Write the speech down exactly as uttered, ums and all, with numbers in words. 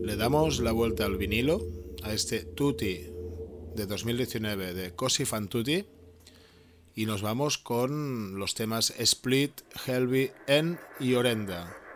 Le damos la vuelta al vinilo, a este Tutti de dos mil diecinueve de Cosi fan tutti, y nos vamos con los temas Split, Helby, En y Orenda.